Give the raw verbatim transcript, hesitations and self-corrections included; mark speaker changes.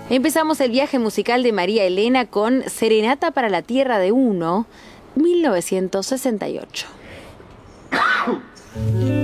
Speaker 1: Empezamos el viaje musical de María Elena con Serenata para la Tierra de Uno, mil novecientos sesenta y ocho.